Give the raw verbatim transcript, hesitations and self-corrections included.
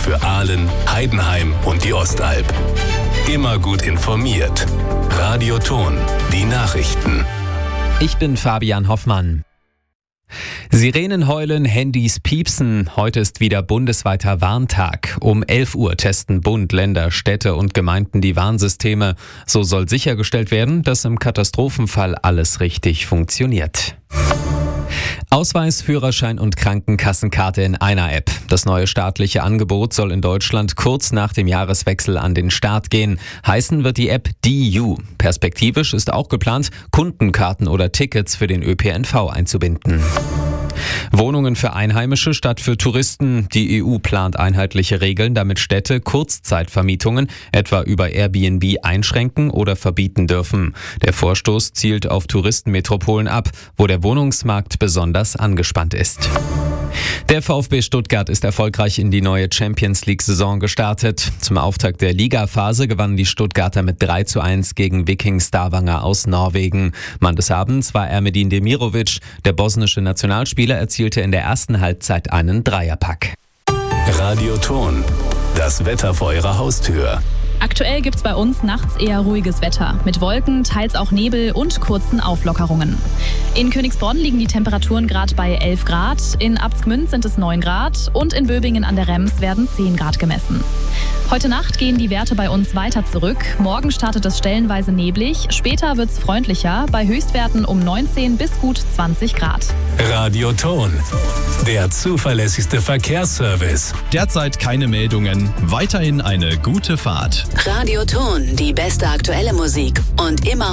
für Aalen, Heidenheim und die Ostalb. Immer gut informiert. Radio Thon, die Nachrichten. Ich bin Fabian Hoffmann. Sirenen heulen, Handys piepsen. Heute ist wieder bundesweiter Warntag. Um elf Uhr testen Bund, Länder, Städte und Gemeinden die Warnsysteme. So soll sichergestellt werden, dass im Katastrophenfall alles richtig funktioniert. Ausweis, Führerschein und Krankenkassenkarte in einer App. Das neue staatliche Angebot soll in Deutschland kurz nach dem Jahreswechsel an den Start gehen. Heißen wird die App D U. Perspektivisch ist auch geplant, Kundenkarten oder Tickets für den Ö P N V einzubinden. Wohnungen für Einheimische statt für Touristen. Die E U plant einheitliche Regeln, damit Städte Kurzzeitvermietungen etwa über Airbnb einschränken oder verbieten dürfen. Der Vorstoß zielt auf Touristenmetropolen ab, wo der Wohnungsmarkt besonders angespannt ist. Der VfB Stuttgart ist erfolgreich in die neue Champions-League-Saison gestartet. Zum Auftakt der Ligaphase gewannen die Stuttgarter mit drei zu eins gegen Viking Stavanger aus Norwegen. Mann des Abends war Ermedin Demirovic. Der bosnische Nationalspieler erzielte in der ersten Halbzeit einen Dreierpack. Radio Thon, das Wetter vor Ihrer Haustür. Aktuell gibt's bei uns nachts eher ruhiges Wetter, mit Wolken, teils auch Nebel und kurzen Auflockerungen. In Königsbronn liegen die Temperaturen gerade bei elf Grad, in Abtsgmünd sind es neun Grad und in Böbingen an der Rems werden zehn Grad gemessen. Heute Nacht gehen die Werte bei uns weiter zurück. Morgen startet es stellenweise neblig, später wird's freundlicher, bei Höchstwerten um neunzehn bis gut zwanzig Grad. Radio Thon, der zuverlässigste Verkehrsservice. Derzeit keine Meldungen, weiterhin eine gute Fahrt. Radio Thon, die beste aktuelle Musik und immer